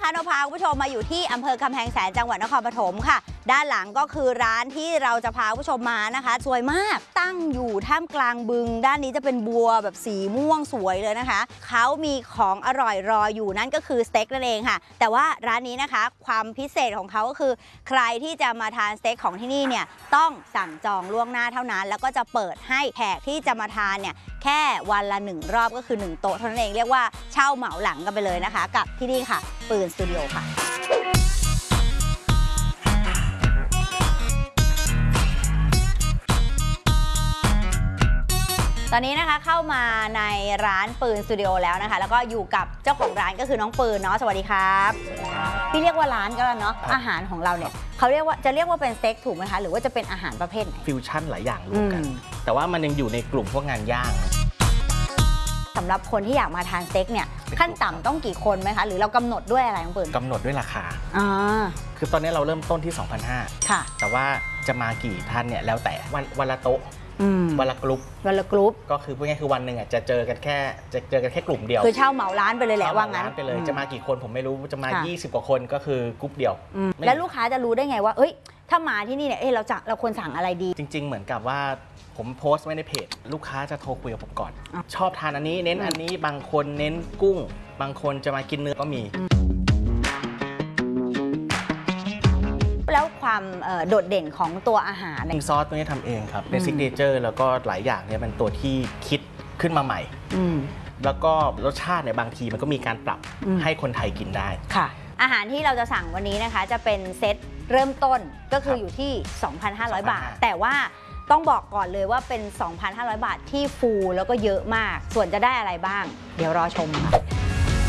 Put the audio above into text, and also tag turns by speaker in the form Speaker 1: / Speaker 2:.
Speaker 1: เราพาคุณผู้ชมมาอยู่ที่อำเภอกำแพงแสนจังหวัดนครปฐมค่ะด้านหลังก็คือร้านที่เราจะพาคุณผู้ชมมานะคะสวยมากตั้งอยู่ท่ามกลางบึงด้านนี้จะเป็นบัวแบบสีม่วงสวยเลยนะคะเขามีของอร่อยรออยู่นั่นก็คือสเต็กนั่นเองค่ะแต่ว่าร้านนี้นะคะความพิเศษของเขาก็คือใครที่จะมาทานสเต็กของที่นี่เนี่ยต้องสั่งจองล่วงหน้าเท่านั้นแล้วก็จะเปิดให้แขกที่จะมาทานเนี่ยแค่วันละ1รอบก็คือ1โต๊ะเท่านั้นเองเรียกว่าเช่าเหมาหลังกันไปเลยนะคะกับที่นี่ค่ะปืนสตูดิโอค่ะตอนนี้นะคะเข้ามาในร้านปืนสตูดิโอแล้วนะคะแล้วก็อยู่กับเจ้าของร้านก็คือน้องปืนเนาะสวัสดีครับพี่เรียกว่าร้านก็แล้วเนาะอาหารของเราเนี่ยเขาเรียกว่าเป็นสเต็กถูกไหมคะหรือว่าจะเป็นอาหารประเภทไหน
Speaker 2: ฟิวชั่นหลายอย่างรวมกันแต่ว่ามันยังอยู่ในกลุ่มพวกงานย่าง
Speaker 1: สำหรับคนที่อยากมาทานสเต็กเนี่ยขั้นต่ำต้องกี่คนไหมคะหรือเรากำหนดด้วยอะไรน้องปืน
Speaker 2: กำหนดด้วยราคาคือตอนนี้เราเริ่มต้นที่ 2,500 ค่ะแต่ว่าจะมากี่ท่านเนี่ยแล้วแต่วันละโต๊ะวันละกรุ๊ปก็คือพูดง่ายคือวันหนึ่งอ่ะจะเจอกันแค่กลุ่มเดียว
Speaker 1: คือเช่าเหมาร้านไปเลยแหละว่างั้น
Speaker 2: ไปเลยจะมากี่คนผมไม่รู้จะมา20กว่าคนก็คือกรุ๊ปเดียว
Speaker 1: แล้วลูกค้าจะรู้ได้ไงว่าเอ้ยถ้ามาที่นี่เนี่ยเราควรสั่งอะไรดี
Speaker 2: จริงๆเหมือนกับว่าผมโพสต์ไว้ในเพจลูกค้าจะโทรคุยกับผมก่อนชอบทานอันนี้เน้นอันนี้บางคนเน้นกุ้งบางคนจะมากินเนื้อก็มี
Speaker 1: แล้วความโดดเด่นของตัวอาหาร
Speaker 2: ซอสตัวนี้ทำเองครับเป็นซิกเนเจอร์แล้วก็หลายอย่างเนี่ยเป็นตัวที่คิดขึ้นมาใหม่แล้วก็รสชาติเนี่ยบางทีมันก็มีการปรับให้คนไทยกินได้
Speaker 1: ค่ะอาหารที่เราจะสั่งวันนี้นะคะจะเป็นเซตเริ่มต้นก็คืออยู่ที่ 2,500 บาทแต่ว่าต้องบอกก่อนเลยว่าเป็น 2,500 บาทที่ฟูลแล้วก็เยอะมากส่วนจะได้อะไรบ้างเดี๋ยวรอชมค่ะ